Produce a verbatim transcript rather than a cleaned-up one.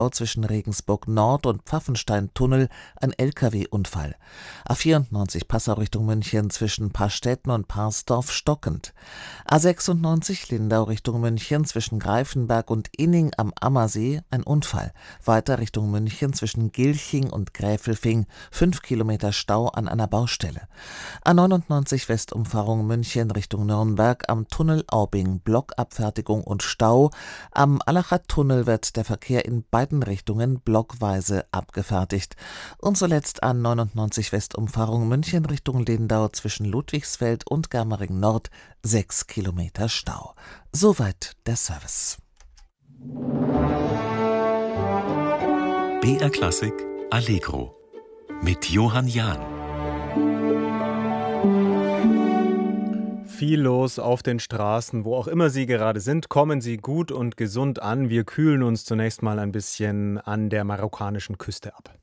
zwischen Regensburg Nord und Pfaffenstein-Tunnel ein L K W-Unfall. A vierundneunzig Passau Richtung München zwischen Parstetten und Parsdorf stockend. A sechsundneunzig Lindau Richtung München zwischen Greifenberg und Inning am Ammersee ein Unfall. Weiter Richtung München zwischen Gilching und Gräfelfing fünf Kilometer Stau an einer Baustelle. A neunundneunzig Westumfahrung München Richtung Nürnberg am Tunnel Aubing Blockabfertigung und Stau. Am Allacher Tunnel wird der Verkehr in beiden Richtungen blockweise abgefertigt. Und zuletzt an neunundneunzig Westumfahrung München Richtung Lindau zwischen Ludwigsfeld und Germering Nord sechs Kilometer Stau. Soweit der Service. B R Klassik Allegro mit Johann Jahn. Viel los auf den Straßen, wo auch immer Sie gerade sind. Kommen Sie gut und gesund an. Wir kühlen uns zunächst mal ein bisschen an der marokkanischen Küste ab.